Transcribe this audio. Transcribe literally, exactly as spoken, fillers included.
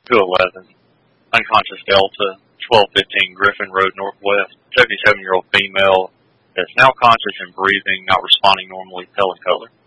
two eleven, unconscious Delta, twelve fifteen Griffin Road Northwest, seventy-seven-year-old female that's now conscious and breathing, not responding normally, pale in color.